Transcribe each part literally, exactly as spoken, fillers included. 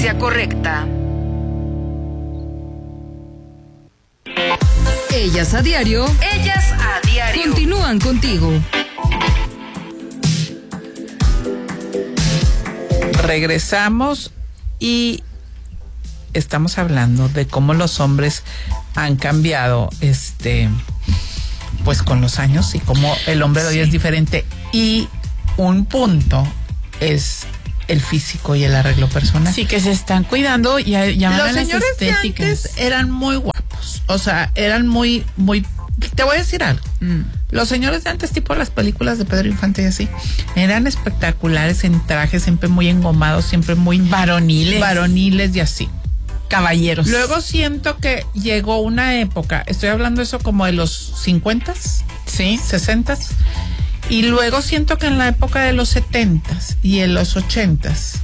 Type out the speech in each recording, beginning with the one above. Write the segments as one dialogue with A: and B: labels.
A: Frecuencia correcta.
B: Ellas a diario.
A: Ellas a diario.
B: Continúan contigo.
C: Regresamos y estamos hablando de cómo los hombres han cambiado, este, pues con los años y cómo el hombre de hoy sí. es diferente. Y un punto es el físico y el arreglo personal.
D: Sí, que se están cuidando y llaman
C: los
D: a las
C: señores
D: estéticas.
C: De antes eran muy guapos, o sea, eran muy, muy. Te voy a decir algo. Mm. Los señores de antes, tipo las películas de Pedro Infante y así, eran espectaculares en trajes, siempre muy engomados, siempre muy varoniles, varoniles y así.
D: Caballeros.
C: Luego siento que llegó una época, estoy hablando eso como de los cincuentas,
D: sí,
C: sesentas, y luego siento que en la época de los setentas y en los ochentas,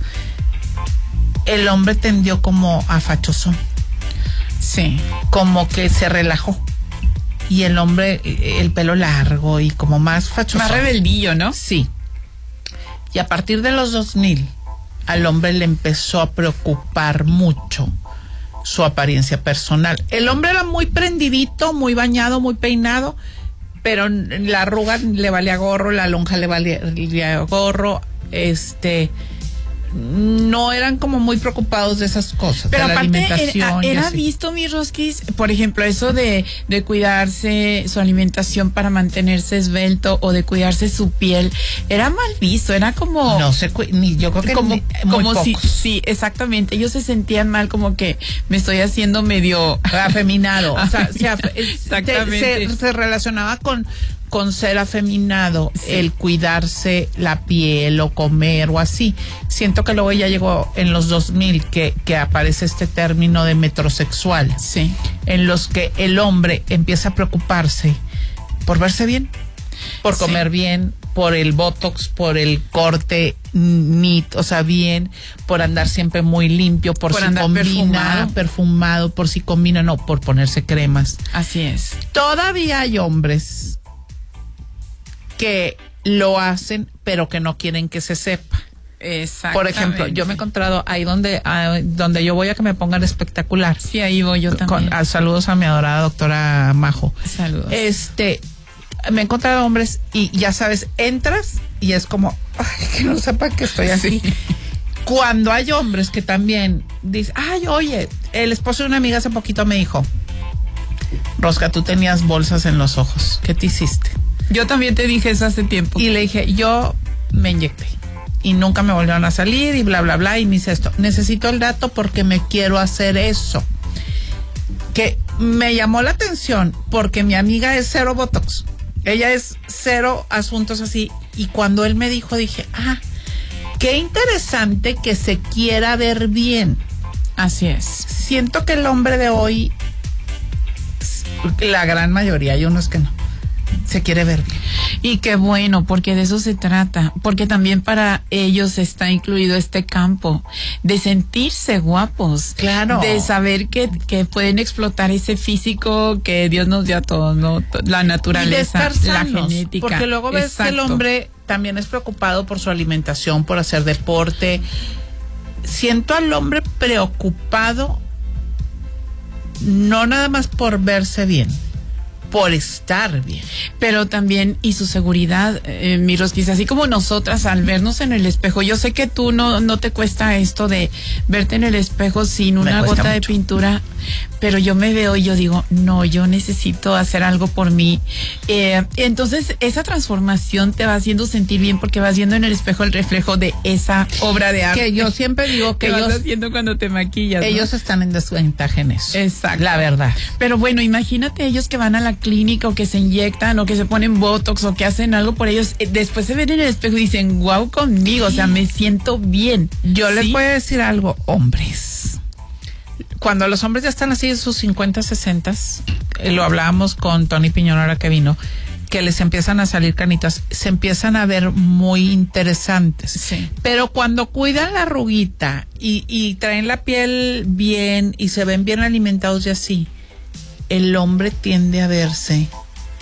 C: el hombre tendió como a fachosón.
D: Sí.
C: Como que se relajó. Y el hombre, el pelo largo y como más fachoso.
D: Más rebeldillo, ¿no?
C: Sí. Y a partir de los dos mil, al hombre le empezó a preocupar mucho su apariencia personal. El hombre era muy prendidito, muy bañado, muy peinado, pero la arruga le valía gorro, la lonja le valía gorro, este... no eran como muy preocupados de esas cosas.
D: Pero
C: de
D: aparte
C: la alimentación
D: era, era visto, mi Rosquis, por ejemplo, eso de, de cuidarse su alimentación para mantenerse esbelto o de cuidarse su piel, era mal visto, era como...
C: No sé, ni yo creo que
D: como,
C: ni,
D: como
C: muy
D: si,
C: pocos.
D: sí, exactamente, ellos se sentían mal, como que me estoy haciendo medio...
C: afeminado, o sea, se,
D: exactamente.
C: Se, se relacionaba con... con ser afeminado, sí. el cuidarse la piel o comer o así. Siento que luego ya llegó en los dos mil que, que aparece este término de metrosexual,
D: sí.
C: en los que el hombre empieza a preocuparse por verse bien, por comer sí. bien, por el botox, por el corte neat, o sea, bien, por andar siempre muy limpio, por,
D: por
C: si
D: andar
C: combina,
D: perfumado.
C: perfumado, por si combina, no, por ponerse cremas.
D: Así es.
C: Todavía hay hombres que lo hacen, pero que no quieren que se sepa.
D: Exactamente.
C: Por ejemplo, yo me he encontrado ahí donde ah, donde yo voy a que me pongan espectacular.
D: Sí, ahí voy yo también.
C: Con, ah, saludos a mi adorada doctora Majo.
D: Saludos.
C: Este, me he encontrado hombres y ya sabes, entras y es como, ay, que no sepa que estoy así. Sí. Cuando hay hombres que también dicen, ay, oye, el esposo de una amiga hace poquito me dijo, Rosca, tú tenías bolsas en los ojos, ¿qué te hiciste?
D: Yo también te dije eso hace tiempo.
C: Y le dije, yo me inyecté y nunca me volvieron a salir y bla, bla, bla, y me hice esto. Necesito el dato porque me quiero hacer eso. Que me llamó la atención porque mi amiga es cero botox. Ella es cero asuntos así. Y cuando él me dijo, dije, ah, qué interesante que se quiera ver bien.
D: Así es.
C: Siento que el hombre de hoy, la gran mayoría, hay unos que no, se quiere ver bien.
D: Y qué bueno, porque de eso se trata, porque también para ellos está incluido este campo de sentirse guapos,
C: claro,
D: de saber que, que pueden explotar ese físico que Dios nos dio a todos, ¿no? La naturaleza,
C: y de estar sanos,
D: la genética.
C: Porque luego ves
D: Exacto.
C: que el hombre también es preocupado por su alimentación, por hacer deporte. Siento al hombre preocupado no nada más por verse bien, por estar bien.
D: Pero también, y su seguridad, eh, mi Rosquis, así como nosotras al vernos en el espejo, yo sé que tú no, no te cuesta esto de verte en el espejo sin una gota de pintura, pero yo me veo y yo digo, no, yo necesito hacer algo por mí. Eh, entonces, esa transformación te va haciendo sentir bien porque vas viendo en el espejo el reflejo de esa obra de arte.
C: Que yo siempre digo que
D: ellos
C: vas
D: haciendo cuando te maquillas,
C: ellos
D: ¿no?
C: están en desventaja en eso.
D: Exacto.
C: La verdad.
D: Pero bueno, imagínate ellos que van a la clínica o que se inyectan o que se ponen botox o que hacen algo por ellos, eh, después se ven en el espejo y dicen, wow, conmigo, o sea, me siento bien.
C: Yo
D: ¿sí?
C: les voy a decir algo, hombres. Cuando los hombres ya están así en sus cincuenta, sesenta, eh, lo hablábamos con Tony Piñón ahora que vino, que les empiezan a salir canitas, se empiezan a ver muy interesantes.
D: Sí.
C: Pero cuando cuidan la arruguita y, y traen la piel bien y se ven bien alimentados y así, el hombre tiende a verse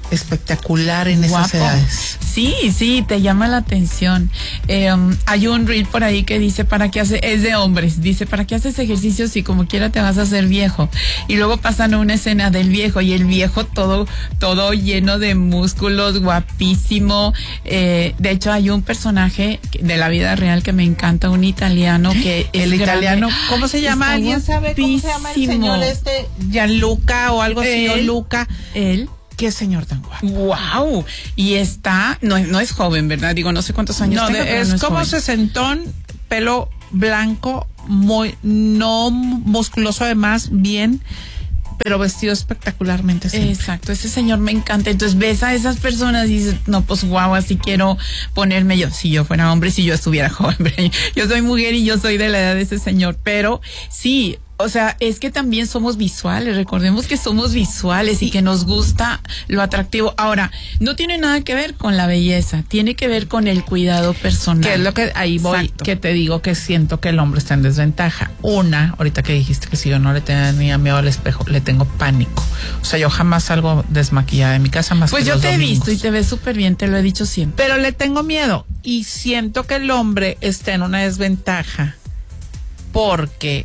C: espectacular en
D: Guapo.
C: esas edades.
D: Sí, sí, te llama la atención. Eh, um, hay un reel por ahí que dice, ¿para qué hace? Es de hombres, dice, ¿para qué haces ejercicio si como quiera te vas a hacer viejo? Y luego pasan a una escena del viejo y el viejo todo, todo lleno de músculos, guapísimo. Eh, de hecho, hay un personaje de la vida real que me encanta, un italiano que es
C: El italiano,
D: grande.
C: ¿cómo se llama?
D: Está
C: ¿Alguien sabe cómo se llama el
D: guapísimo.
C: señor este? Gianluca o algo así, o
D: Él.
C: Luca.
D: Él.
C: Qué señor tan guapo.
D: Wow, y está, no, no es joven, ¿verdad? Digo, no sé cuántos años
C: No,
D: tenga,
C: de-
D: pero
C: es
D: no es
C: como
D: joven.
C: sesentón, pelo blanco, muy, no musculoso además, bien, pero vestido espectacularmente siempre.
D: Exacto, ese señor me encanta. Entonces ves a esas personas y dices, no, pues guau, así quiero ponerme yo. Si yo fuera hombre, si yo estuviera joven. Pero yo soy mujer y yo soy de la edad de ese señor. Pero sí, o sea, es que también somos visuales. Recordemos que somos visuales y que nos gusta lo atractivo. Ahora, no tiene nada que ver con la belleza, tiene que ver con el cuidado personal.
C: Que es lo que ahí voy,
D: Exacto.
C: que te digo que siento que el hombre está en desventaja. Una, ahorita que dijiste que si yo no le tenía miedo al espejo, le tengo pánico. O sea, yo jamás salgo desmaquillada de mi casa más
D: Pues
C: que
D: yo
C: los
D: te he
C: domingos.
D: visto y te ves súper bien, te lo he dicho siempre.
C: Pero le tengo miedo y siento que el hombre está en una desventaja porque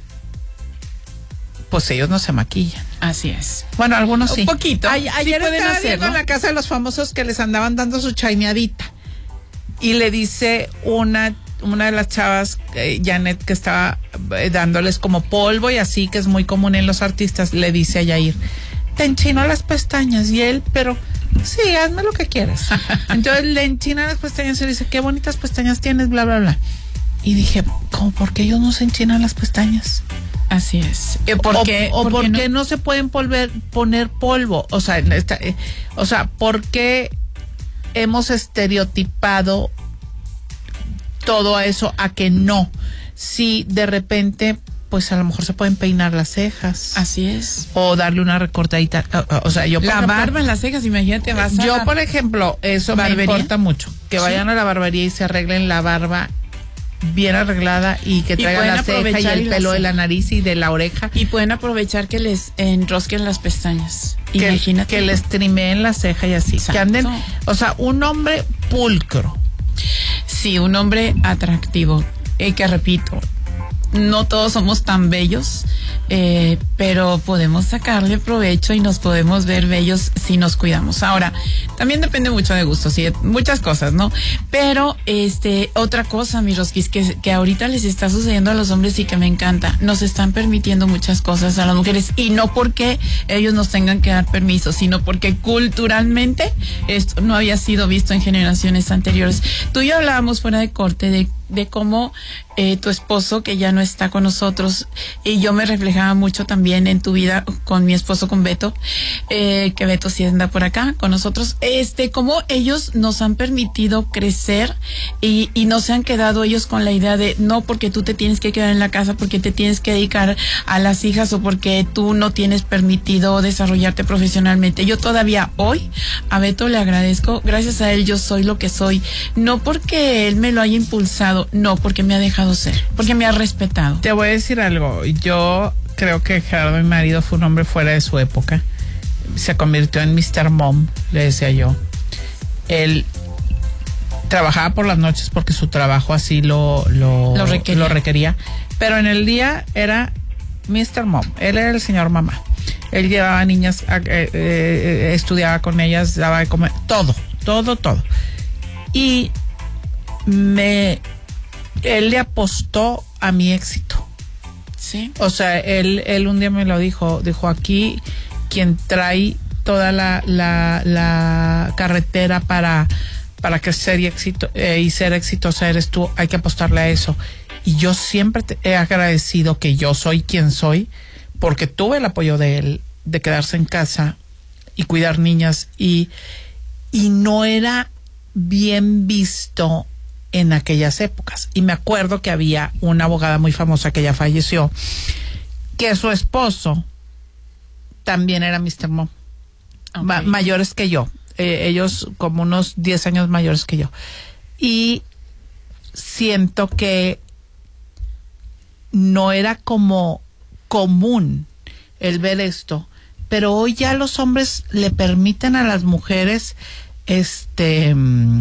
C: pues ellos no se maquillan.
D: Así es.
C: Bueno, algunos sí.
D: Un poquito.
C: Ay,
D: Sí
C: ayer
D: pueden
C: estaba
D: hacerlo.
C: viendo en la casa de los famosos que les andaban dando su chaineadita. Y le dice una, una de las chavas, eh, Janet, que estaba eh, dándoles como polvo y así, que es muy común en los artistas, le dice a Yair, te enchino las pestañas. Y él, pero sí, hazme lo que quieras. Entonces le enchina las pestañas y le dice, qué bonitas pestañas tienes, bla, bla, bla. Y dije, ¿cómo por qué ellos no se enchinan las pestañas?
D: Así es. Eh, ¿Por
C: o,
D: qué,
C: o
D: por
C: por
D: qué
C: qué
D: no?
C: no? se pueden volver, poner polvo, o sea, esta, eh, o sea, ¿por qué hemos estereotipado todo eso a que no? Si de repente, pues a lo mejor se pueden peinar las cejas
D: Así es.
C: o darle una recortadita, o, o sea, yo por
D: La
C: ejemplo,
D: barba en las cejas, imagínate, vas a
C: yo
D: la-
C: por ejemplo, eso me
D: ¿Barbería?
C: importa mucho, que vayan a la barbería y se arreglen la barba bien arreglada y que
D: Y
C: traigan
D: pueden
C: la ceja y
D: aprovechar y
C: el
D: la
C: pelo de
D: ceja.
C: la nariz y de la oreja.
D: Y pueden aprovechar que les enrosquen las pestañas.
C: Que,
D: Imagínate.
C: que les trimeen la ceja y así.
D: Exacto.
C: Que anden, o sea, un hombre pulcro.
D: Sí, un hombre atractivo. Eh, que repito, no todos somos tan bellos, eh, pero podemos sacarle provecho y nos podemos ver bellos si nos cuidamos. Ahora, también depende mucho de gustos y de muchas cosas, ¿no? Pero, este, otra cosa, mis rosquis, que, que ahorita les está sucediendo a los hombres y que me encanta, nos están permitiendo muchas cosas a las mujeres y no porque ellos nos tengan que dar permiso, sino porque culturalmente esto no había sido visto en generaciones anteriores. Tú y yo hablábamos fuera de corte de de cómo eh, tu esposo, que ya no está con nosotros, y yo me reflejaba mucho también en tu vida con mi esposo, con Beto, eh, que Beto sí anda por acá con nosotros, este, cómo ellos nos han permitido crecer y, y no se han quedado ellos con la idea de no porque tú te tienes que quedar en la casa, porque te tienes que dedicar a las hijas o porque tú no tienes permitido desarrollarte profesionalmente. Yo todavía hoy a Beto le agradezco, gracias a él yo soy lo que soy, no porque él me lo haya impulsado, no, porque me ha dejado ser, porque me ha respetado.
C: Te voy a decir algo. Yo creo que Gerardo, mi marido, fue un hombre fuera de su época. Se convirtió en mister Mom, le decía yo. Él trabajaba por las noches porque su trabajo así lo, lo,
D: Lo requería.
C: lo requería. Pero en el día era mister Mom. Él era el señor mamá. Él llevaba niñas, a- eh, eh, estudiaba con ellas, daba de comer, todo, todo, todo. Y me... él le apostó a mi éxito.
D: Sí.
C: O sea, él, él un día me lo dijo, dijo aquí quien trae toda la, la, la carretera para, para crecer y, éxito, eh, y ser exitosa eres tú, hay que apostarle a eso. Y yo siempre te he agradecido que yo soy quien soy, porque tuve el apoyo de él, de quedarse en casa y cuidar niñas, y, y no era bien visto en aquellas épocas. Y me acuerdo que había una abogada muy famosa que ya falleció, que su esposo también era mister Mom.
D: Okay.
C: Ma- mayores que yo. Eh, ellos como unos diez años mayores que yo. Y siento que no era como común el ver esto, pero hoy ya los hombres le permiten a las mujeres este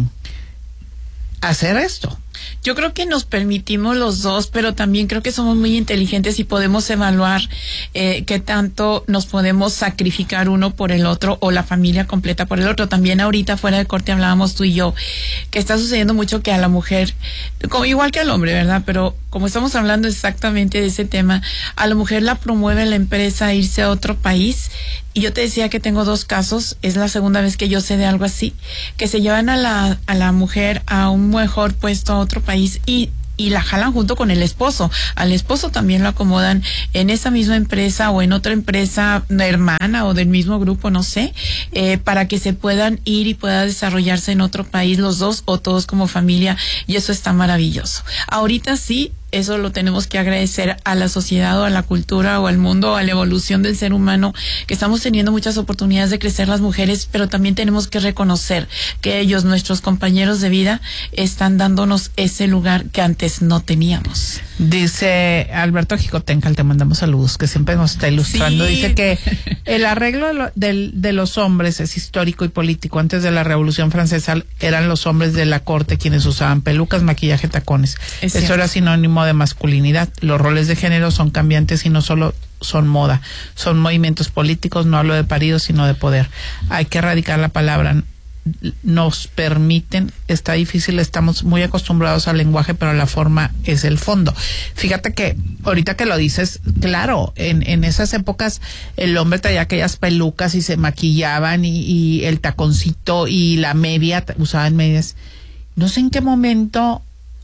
C: hacer esto.
D: Yo creo que nos permitimos los dos, pero también creo que somos muy inteligentes y podemos evaluar eh, qué tanto nos podemos sacrificar uno por el otro o la familia completa por el otro. También ahorita fuera de corte hablábamos tú y yo que está sucediendo mucho que a la mujer, como, igual que al hombre, ¿verdad? Pero como estamos hablando exactamente de ese tema, a la mujer la promueve la empresa a irse a otro país. Y yo te decía que tengo dos casos, es la segunda vez que yo sé de algo así, que se llevan a la, a la mujer a un mejor puesto a otro país y y la jalan junto con el esposo. Al esposo también lo acomodan en esa misma empresa o en otra empresa hermana o del mismo grupo, no sé, eh, para que se puedan ir y pueda desarrollarse en otro país los dos o todos como familia, y eso está maravilloso. Ahorita sí, eso lo tenemos que agradecer a la sociedad o a la cultura o al mundo o a la evolución del ser humano, que estamos teniendo muchas oportunidades de crecer las mujeres, pero también tenemos que reconocer que ellos, nuestros compañeros de vida, están dándonos ese lugar que antes no teníamos.
C: Dice Alberto Jicotencal, te mandamos saludos, que siempre nos está ilustrando. Sí. Dice que el arreglo de, lo, de, de los hombres es histórico y político. Antes de la Revolución Francesa eran los hombres de la corte quienes usaban pelucas, maquillaje, tacones. Es Eso cierto. Era sinónimo de masculinidad. Los roles de género son cambiantes y no solo son moda, son movimientos políticos. No hablo de paridos, sino de poder. Hay que erradicar la palabra nos permiten. Está difícil, estamos muy acostumbrados al lenguaje, pero la forma es el fondo. Fíjate que ahorita que lo dices, claro, en, en esas épocas el hombre traía aquellas pelucas y se maquillaban y, y el taconcito y la media, usaban medias. No sé en qué momento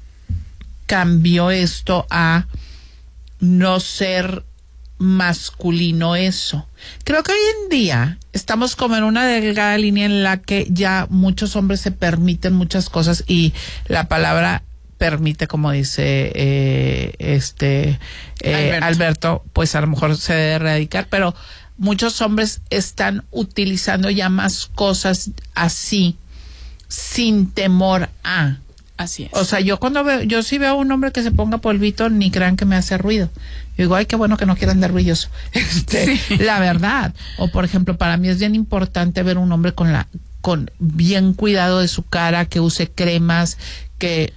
C: cambió esto a no ser masculino eso. Creo que hoy en día estamos como en una delgada línea en la que ya muchos hombres se permiten muchas cosas y la palabra permite, como dice eh, este eh, Alberto. Alberto, pues a lo mejor se debe erradicar, pero muchos hombres están utilizando ya más cosas así sin temor a.
D: Así es.
C: O sea, yo cuando veo, yo sí veo a un hombre que se ponga polvito, ni crean que me hace ruido. Yo digo, ay, qué bueno que no quieran dar brilloso. Este, sí. La verdad. O por ejemplo, para mí es bien importante ver un hombre con la, con bien cuidado de su cara, que use cremas, que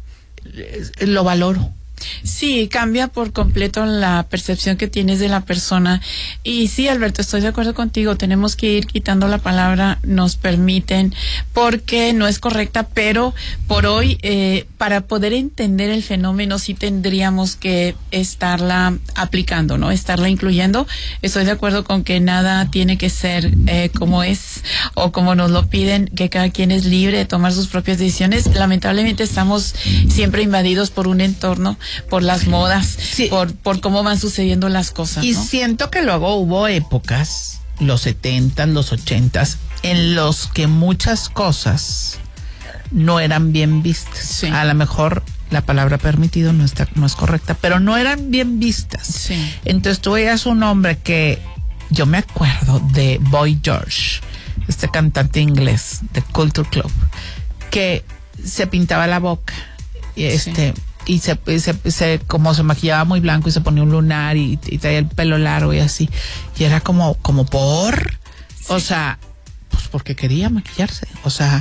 C: lo valoro.
D: Sí, cambia por completo la percepción que tienes de la persona. Y sí, Alberto, estoy de acuerdo contigo. Tenemos que ir quitando la palabra nos permiten, porque no es correcta, pero por hoy, eh, para poder entender el fenómeno, sí tendríamos que estarla aplicando, ¿no? Estarla incluyendo. Estoy de acuerdo con que nada tiene que ser eh, como es o como nos lo piden, que cada quien es libre de tomar sus propias decisiones. Lamentablemente estamos siempre invadidos por un entorno, por las modas, sí, por por cómo van sucediendo las cosas,
C: y
D: ¿no?
C: siento que luego hubo épocas, los setentas, los ochentas, en los que muchas cosas no eran bien vistas. Sí. A lo mejor la palabra permitido no está, no es correcta, pero no eran bien vistas.
D: Sí.
C: Entonces tú veías un hombre que, yo me acuerdo de Boy George, este cantante inglés de Culture Club, que se pintaba la boca, y este sí. Y se, se, se, como se maquillaba muy blanco y se ponía un lunar y, y traía el pelo largo y así. Y era como, como por, sí. O sea, pues porque quería maquillarse. O sea,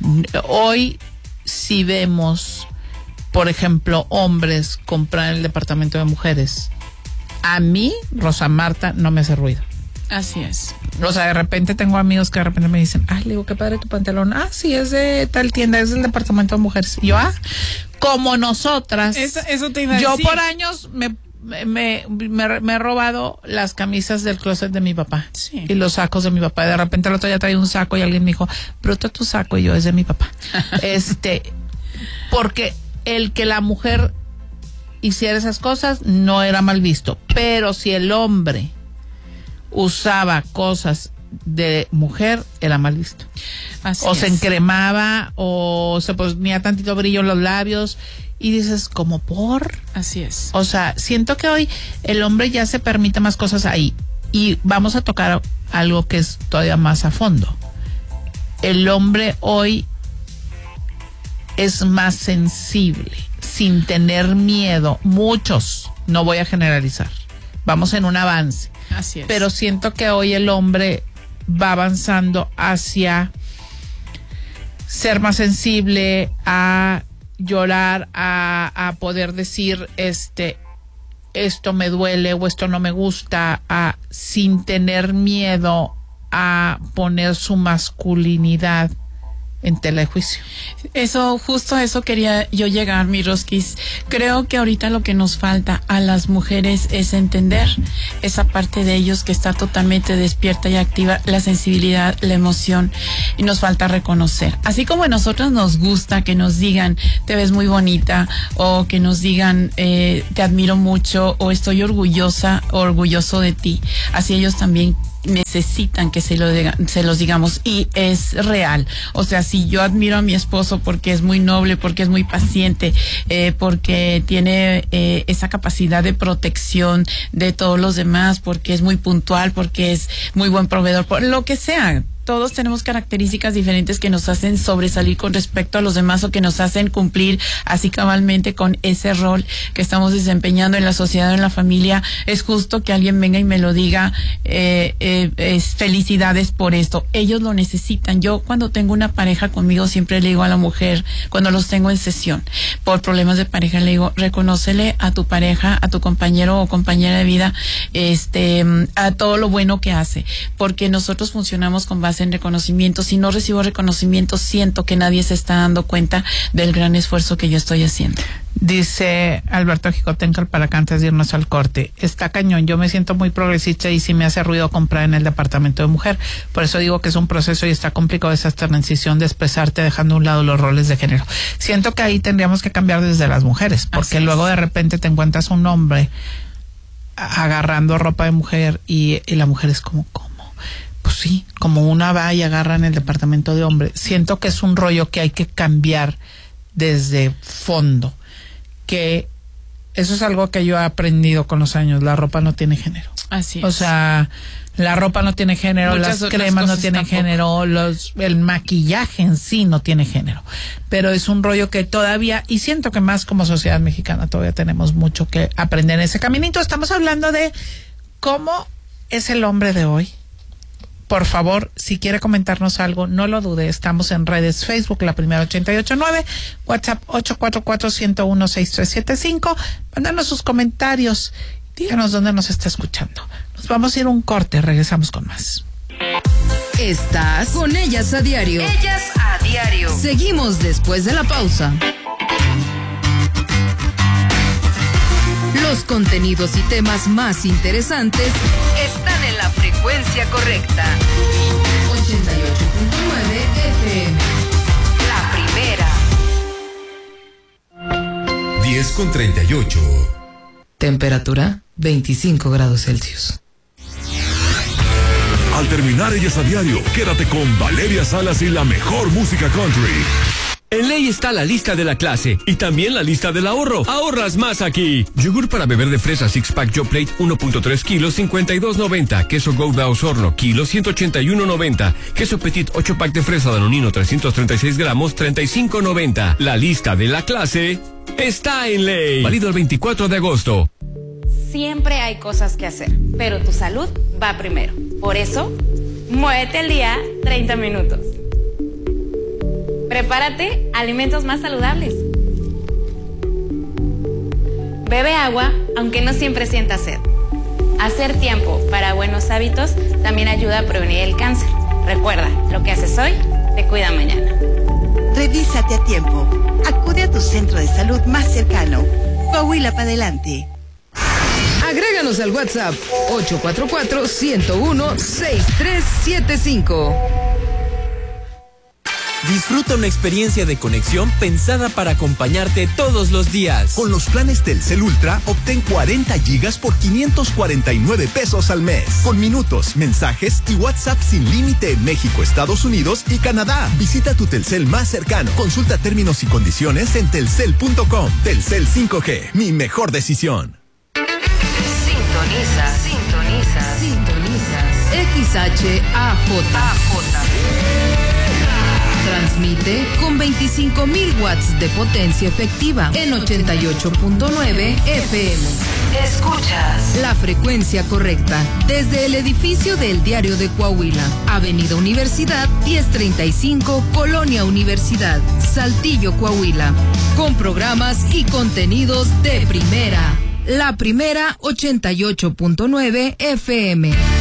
C: hoy si vemos, por ejemplo, hombres comprar el departamento de mujeres, a mí, Rosa Marta, no me hace ruido.
D: Así es.
C: O sea, de repente tengo amigos que de repente me dicen, ay, le digo, qué padre tu pantalón. Ah, sí, es de tal tienda, es del departamento de mujeres. Y yo, ah, como nosotras.
D: Eso, eso te iba a
C: yo
D: decir.
C: por años me, me, me, me, me he robado las camisas del closet de mi papá.
D: Sí.
C: Y los sacos de mi papá. De repente el otro día traía un saco y alguien me dijo, bruto tu saco, y yo, es de mi papá. este, porque el que la mujer hiciera esas cosas no era mal visto. Pero si el hombre usaba cosas de mujer, era mal visto.
D: Así
C: o
D: es.
C: Se encremaba o se ponía tantito brillo en los labios y dices, como por.
D: Así es.
C: O sea, siento que hoy el hombre ya se permite más cosas ahí, y vamos a tocar algo que es todavía más a fondo. El hombre hoy es más sensible, sin tener miedo. Muchos, no voy a generalizar, vamos en un avance.
D: Así es.
C: Pero siento que hoy el hombre va avanzando hacia ser más sensible, a llorar, a, a poder decir, este, esto me duele o esto no me gusta, a, sin tener miedo a poner su masculinidad en tela de juicio.
D: Eso, justo a eso quería yo llegar, mi Rosquis. Creo que ahorita lo que nos falta a las mujeres es entender esa parte de ellos que está totalmente despierta y activa, la sensibilidad, la emoción, y nos falta reconocer. Así como a nosotros nos gusta que nos digan, te ves muy bonita, o que nos digan, eh, te admiro mucho, o estoy orgullosa, orgulloso de ti, así ellos también necesitan que se lo diga, se los digamos, y es real. O sea, si yo admiro a mi esposo porque es muy noble, porque es muy paciente, eh, porque tiene eh, esa capacidad de protección de todos los demás, porque es muy puntual, porque es muy buen proveedor, por lo que sea. Todos tenemos características diferentes que nos hacen sobresalir con respecto a los demás, o que nos hacen cumplir así cabalmente con ese rol que estamos desempeñando en la sociedad, en la familia. Es justo que alguien venga y me lo diga, eh, eh, es felicidades por esto. Ellos lo necesitan. Yo cuando tengo una pareja conmigo siempre le digo a la mujer, cuando los tengo en sesión por problemas de pareja, le digo, reconócele a tu pareja, a tu compañero o compañera de vida, este, a todo lo bueno que hace, porque nosotros funcionamos con base en reconocimiento. Si no recibo reconocimiento, siento que nadie se está dando cuenta del gran esfuerzo que yo estoy haciendo.
C: Dice Alberto Jicotencal, para que antes de irnos al corte, está cañón, yo me siento muy progresista y sí me hace ruido comprar en el departamento de mujer, por eso digo que es un proceso y está complicado esa transición de expresarte dejando a un lado los roles de género. Siento que ahí tendríamos que cambiar desde las mujeres, porque luego de repente te encuentras un hombre agarrando ropa de mujer y, y la mujer es como, ¿cómo? Pues sí, como una va y agarra en el departamento de hombre. Siento que es un rollo que hay que cambiar desde fondo, que eso es algo que yo he aprendido con los años. La ropa no tiene género.
D: Así es.
C: O sea, la ropa no tiene género,
D: muchas
C: las cremas no tienen tampoco. género, los el maquillaje en sí no tiene género. Pero es un rollo que todavía, y siento que más como sociedad mexicana todavía tenemos mucho que aprender en ese caminito. Estamos hablando de cómo es el hombre de hoy. Por favor, si quiere comentarnos algo, no lo dude. Estamos en redes: Facebook, La Primera ochenta y ocho nueve, WhatsApp ocho cuatro cuatro, uno uno, seis tres siete cinco. Mándanos sus comentarios. Díganos dónde nos está escuchando. Nos vamos a ir a un corte. Regresamos con más.
B: Estás con Ellas a Diario.
A: Ellas a Diario.
B: Seguimos después de la pausa. Los contenidos y temas más interesantes
A: están en la frecuencia correcta.
B: ochenta y ocho punto nueve F
A: M. La primera.
E: diez con treinta y ocho.
B: Temperatura veinticinco grados Celsius.
F: Al terminar Ellas a Diario, quédate con Valeria Salas y la mejor música country.
G: En Ley está la lista de la clase y también la lista del ahorro. Ahorras más aquí. Yogur para beber de fresa six pack Joe Plate uno punto tres kilos, cincuenta y dos noventa. Queso Gouda Osorno, kilo, ciento ochenta y uno noventa. Queso Petit ocho pack de fresa Danonino trescientos treinta y seis gramos, treinta y cinco noventa. La lista de la clase está en Ley. Válido el veinticuatro de agosto.
H: Siempre hay cosas que hacer, pero tu salud va primero. Por eso, muévete el día treinta minutos. Prepárate alimentos más saludables. Bebe agua, aunque no siempre sientas sed. Hacer tiempo para buenos hábitos también ayuda a prevenir el cáncer. Recuerda, lo que haces hoy te cuida mañana.
I: Revísate a tiempo. Acude a tu centro de salud más cercano. Coahuila para adelante.
B: Agréganos al WhatsApp ocho cuatro cuatro, uno uno, seis tres siete cinco.
J: Disfruta una experiencia de conexión pensada para acompañarte todos los días.
E: Con los planes Telcel Ultra, obtén cuarenta gigas por quinientos cuarenta y nueve pesos al mes. Con minutos, mensajes y WhatsApp sin límite en México, Estados Unidos y Canadá. Visita tu Telcel más cercano. Consulta términos y condiciones en telcel punto com. Telcel cinco G, mi mejor decisión.
A: Sintoniza, sintoniza,
B: Sintonizas X H A J.
A: A J.
B: Transmite con veinticinco mil watts de potencia efectiva en ochenta y ocho punto nueve F M.
A: Escuchas
B: la frecuencia correcta desde el edificio del Diario de Coahuila, Avenida Universidad diez treinta y cinco, Colonia Universidad, Saltillo, Coahuila, con programas y contenidos de primera. La Primera ochenta y ocho punto nueve F M.